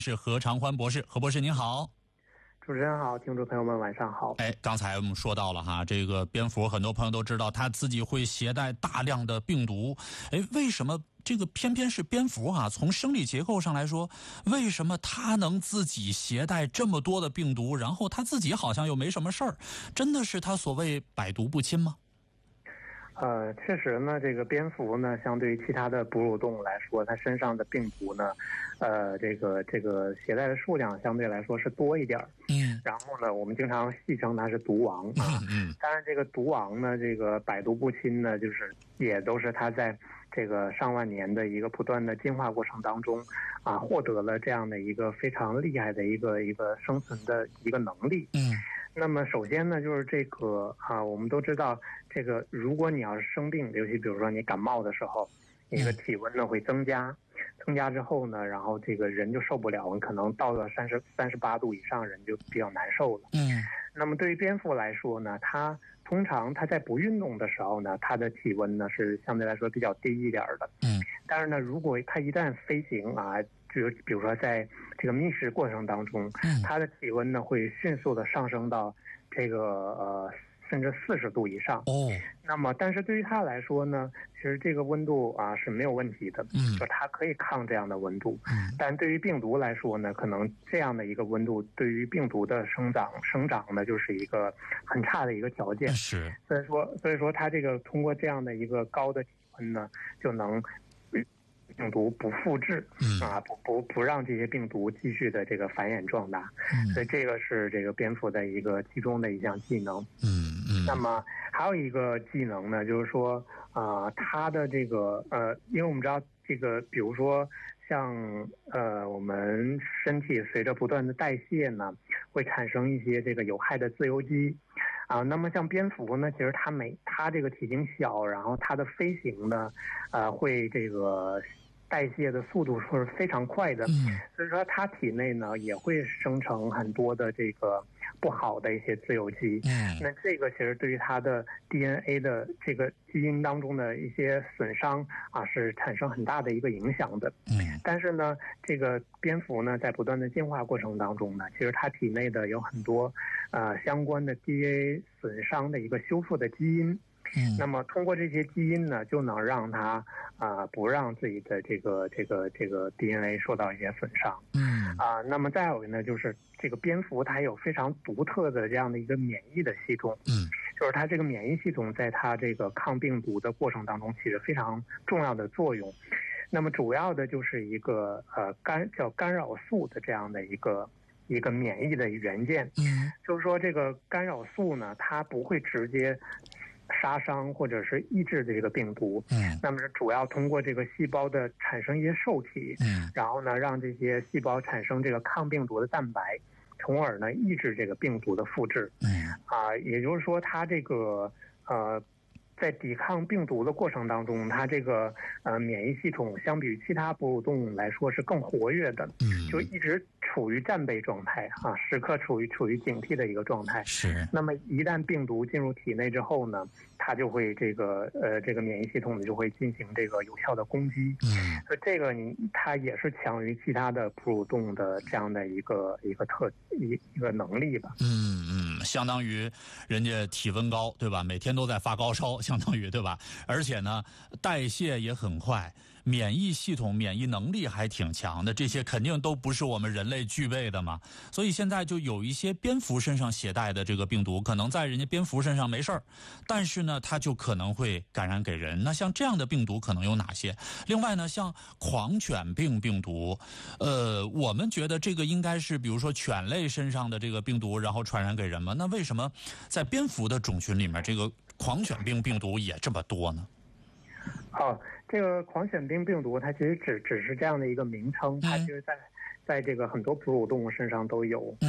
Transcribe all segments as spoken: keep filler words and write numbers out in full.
是何长欢博士。何博士您好。 主持人好，听众朋友们晚上好。 哎，刚才我们说到了哈，这个蝙蝠很多朋友都知道它自己会携带大量的病毒。哎，为什么这个偏偏是蝙蝠啊？从生理结构上来说，为什么它能自己携带这么多的病毒，然后它自己好像又没什么事儿？真的是它所谓百毒不侵吗？ 呃，确实呢，这个蝙蝠呢，相对于其他的哺乳动物来说，它身上的病毒呢，呃，这个这个携带的数量相对来说是多一点儿。 嗯。 然后呢，我们经常戏称它是毒王啊。 嗯。 当然，这个毒王呢，这个百毒不侵呢，就是也都是它在这个上万年的一个不断的进化过程当中啊，获得了这样的一个非常厉害的一个一个生存的一个能力。 嗯。 那么首先呢，就是这个啊，我们都知道，这个如果你要是生病，尤其比如说你感冒的时候，你的体温呢会增加，增加之后呢，然后这个人就受不了，你可能到了三十三十八度以上，人就比较难受了。 嗯。 那么对于蝙蝠来说呢，它通常它在不运动的时候呢，它的体温呢是相对来说比较低一点的。 嗯。 但是呢，如果它一旦飞行啊，就比如说在这个觅食过程当中，它的体温呢会迅速的上升到这个呃甚至四十度以上。 哦。 那么，但是对于它来说呢，其实这个温度啊是没有问题的， 嗯， 就它可以抗这样的温度。 嗯， 但对于病毒来说呢，可能这样的一个温度对于病毒的生长生长呢就是一个很差的一个条件。 是， 所以说，所以说它这个通过这样的一个高的体温呢，就能病毒不复制， 嗯啊，不不不让这些病毒继续的这个繁衍壮大， 嗯， 所以这个是这个蝙蝠的一个其中的一项技能。 嗯嗯。 那么还有一个技能呢，就是说啊、呃，它的这个呃，因为我们知道这个，比如说像呃，我们身体随着不断的代谢呢，会产生一些这个有害的自由基。啊，那么像蝙蝠呢，其实它每它这个体型小，然后它的飞行呢，呃，会这个代谢的速度是非常快的， 嗯， 所以说它体内呢也会生成很多的这个不好的一些自由基。 嗯， 那这个其实对于它的 D N A 的这个基因当中的一些损伤啊，是产生很大的一个影响的。 嗯， 但是呢，这个蝙蝠呢，在不断的进化过程当中呢，其实它体内的有很多呃相关的 D N A 损伤的一个修复的基因。 嗯， 那么通过这些基因呢，就能让它啊、呃、不让自己的这个这个这个 D N A 受到一些损伤。 嗯啊、呃，那么再有呢，就是这个蝙蝠它有非常独特的这样的一个免疫的系统。 嗯， 就是它这个免疫系统在它这个抗病毒的过程当中起着非常重要的作用。那么主要的就是一个呃干叫干扰素的这样的一个一个免疫的元件。 嗯， 就是说这个干扰素呢，它不会直接杀伤或者是抑制的这个病毒。 嗯， 那么是主要通过这个细胞的产生一些受体。 嗯， 然后呢，让这些细胞产生这个抗病毒的蛋白，从而呢抑制这个病毒的复制。 嗯， 啊，也就是说，它这个呃，在抵抗病毒的过程当中，它这个呃免疫系统相比于其他哺乳动物来说是更活跃的。 嗯， 就一直处于战备状态啊，时刻处于处于警惕的一个状态。 是。 那么一旦病毒进入体内之后呢，它就会这个呃这个免疫系统呢就会进行这个有效的攻击。 嗯， 所以这个你它也是强于其他的哺乳动物的这样的一个一个特一一个能力吧。 嗯嗯，相当于人家体温高，对吧？每天都在发高烧，相当于对吧？而且呢，代谢也很快，免疫系统、免疫能力还挺强的，这些肯定都不是我们人类具备的嘛。所以现在就有一些蝙蝠身上携带的这个病毒，可能在人家蝙蝠身上没事儿，但是呢，它就可能会感染给人。那像这样的病毒可能有哪些？另外呢，像狂犬病病毒，呃，我们觉得这个应该是比如说犬类身上的这个病毒，然后传染给人吗？那为什么在蝙蝠的种群里面，这个狂犬病病毒也这么多呢？ 哦，这个狂犬病病毒它其实只只是这样的一个名称，它其实在在这个很多哺乳动物身上都有。 嗯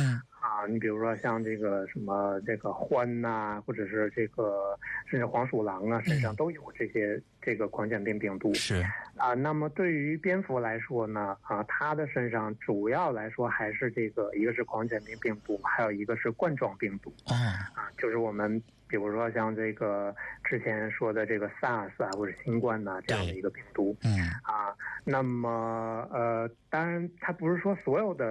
啊，你比如说像这个什么这个獾呐、或者是这个甚至黄鼠狼啊，身上都有这些、嗯、这个狂犬病病毒。 是啊，那么对于蝙蝠来说呢，啊，它的身上主要来说还是这个一个是狂犬病病毒，还有一个是冠状病毒。 哦， 啊，就是我们比如说像这个之前说的这个 SARS 啊，或者新冠呐、啊、这样的一个病毒。 嗯， 啊，那么呃，当然它不是说所有的。